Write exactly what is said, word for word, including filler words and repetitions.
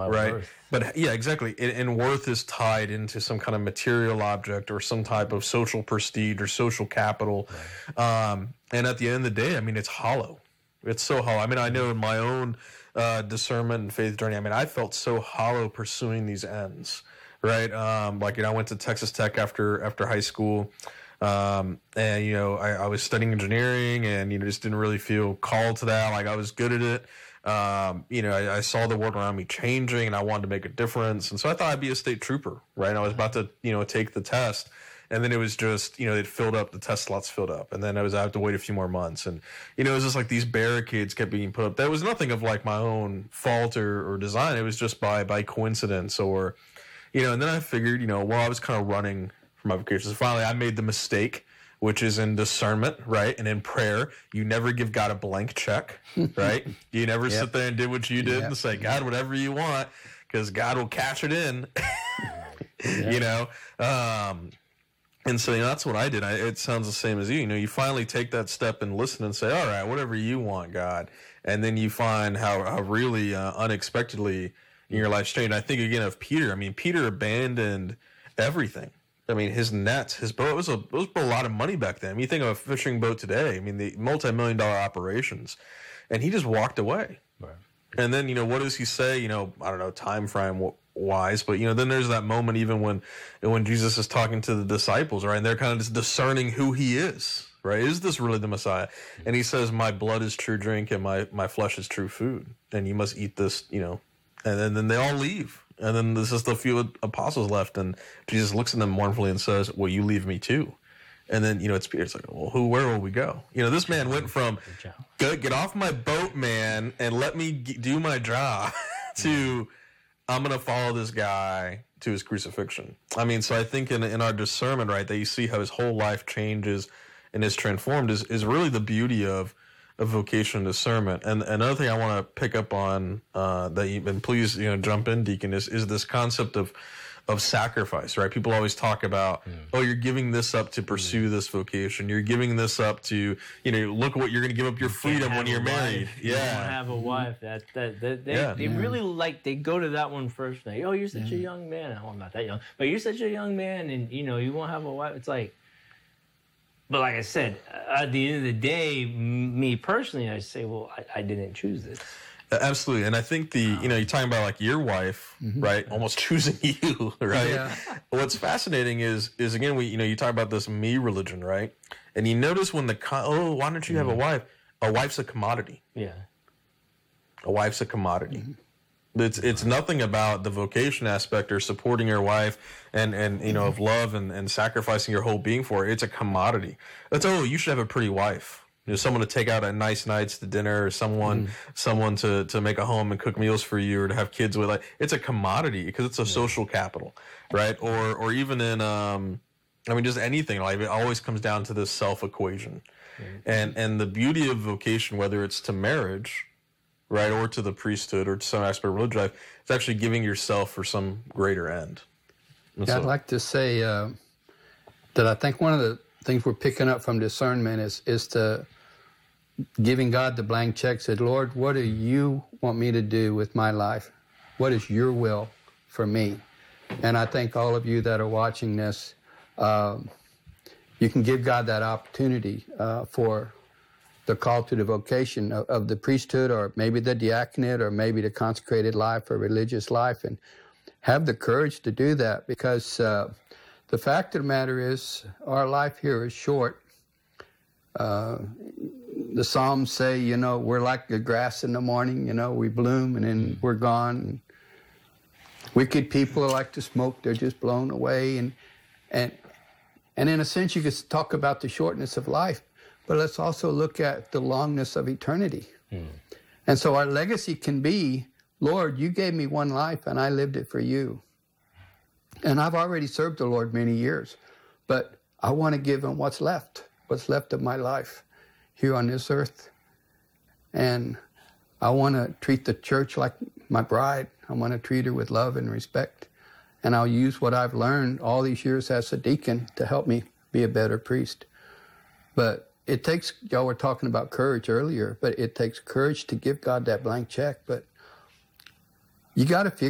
My right? worth. But yeah, exactly. And, and worth is tied into some kind of material object or some type of social prestige or social capital. Right. Um, and at the end of the day, I mean, it's hollow. It's so hollow. I mean, I know in my own uh, discernment and faith journey, I mean, I felt so hollow pursuing these ends, right? Um, like, you know, I went to Texas Tech after after high school. Um, and, you know, I, I was studying engineering and, you know, just didn't really feel called to that. Like I was good at it. Um, you know, I, I saw the world around me changing and I wanted to make a difference. And so I thought I'd be a state trooper, right? And I was about to, you know, take the test. And then it was just, you know, it filled up, the test slots filled up. And then I was, I had to wait a few more months. And, you know, it was just like these barricades kept being put up. That was nothing of like my own fault or, or design. It was just by, by coincidence or, you know, and then I figured, you know, well, I was kind of running for my vocation. So finally, I made the mistake, which is in discernment, right? And in prayer, you never give God a blank check, right? You never yep. sit there and did what you did yep. and say, God, whatever you want, because God will cash it in, you know? Um, and so you know, that's what I did. I, it sounds the same as you. You know, you finally take that step and listen and say, all right, whatever you want, God. And then you find how, how really uh, unexpectedly in your life changed. I think, again, of Peter. I mean, Peter abandoned everything. I mean, his nets, his boat, it was, a, it was a lot of money back then. I mean, you think of a fishing boat today, I mean, the multi-million dollar operations, and he just walked away. Right. And then, you know, what does he say, you know, I don't know, time frame wise, but, you know, then there's that moment even when when Jesus is talking to the disciples, right, and they're kind of just discerning who he is, right? Is this really the Messiah? And he says, my blood is true drink and my, my flesh is true food, and you must eat this, you know, and then, then they all leave. And then there's just a few apostles left, and Jesus looks at them mournfully and says, well, you leave me too. And then, you know, it's Peter's like, well, who, where will we go? You know, this man went from, get, get off my boat, man, and let me g- do my job, to, I'm going to follow this guy to his crucifixion. I mean, so I think in in our discernment, right, that you see how his whole life changes and is transformed is, is really the beauty of of vocation and discernment. And another thing I want to pick up on uh, that you've been, please, you know, jump in, Deacon, is, is this concept of of sacrifice, right? People always talk about, mm. oh, you're giving this up to pursue mm. this vocation. You're giving this up to, you know, look at what you're going to give up your freedom when you're married. Wife. Yeah. You don't have a wife. That, that, that they, yeah. they yeah. really like, they go to that one first. Like, oh, you're such yeah. a young man. Oh, I'm not that young, but you're such a young man and, you know, you won't have a wife. It's like, but like I said, at the end of the day, me personally, I say, well, I, I didn't choose this. Absolutely. And I think the, you know, you're talking about like your wife, mm-hmm. right? Almost choosing you, right? Yeah. What's fascinating is, is again, we, you know, you talk about this me religion, right? And you notice when the, oh, why don't you have a wife? A wife's a commodity. Yeah. A wife's a commodity. Mm-hmm. It's it's nothing about the vocation aspect or supporting your wife and, and you know, of love and, and sacrificing your whole being for it. It's a commodity. It's, oh, you should have a pretty wife. You know, someone to take out at nice nights to dinner, or someone mm. someone to, to make a home and cook meals for you, or to have kids with. Like, it's a commodity because it's a yeah. social capital, right? Or or even in, um, I mean, just anything. Like, it always comes down to this self equation, mm. and and the beauty of vocation, whether it's to marriage, right, or to the priesthood, or to some aspect of religious life, it's actually giving yourself for some greater end. Yeah, so, I'd like to say uh, that I think one of the things we're picking up from discernment is is to giving God the blank check. Said, Lord, what do you want me to do with my life? What is your will for me? And I think all of you that are watching this, um, you can give God that opportunity uh, for the call to the vocation of, of the priesthood, or maybe the diaconate, or maybe the consecrated life or religious life, and have the courage to do that, because uh, the fact of the matter is our life here is short. Uh, the Psalms say, you know, we're like the grass in the morning, you know, we bloom and then we're gone. Wicked people are like the smoke, they're just blown away. And, and, and in a sense, you could talk about the shortness of life, but let's also look at the longness of eternity. Mm. And so our legacy can be, Lord, you gave me one life and I lived it for you. And I've already served the Lord many years, but I want to give him what's left, what's left of my life here on this earth. And I want to treat the church like my bride. I want to treat her with love and respect. And I'll use what I've learned all these years as a deacon to help me be a better priest. But it takes, y'all were talking about courage earlier, but it takes courage to give God that blank check. But you got to figure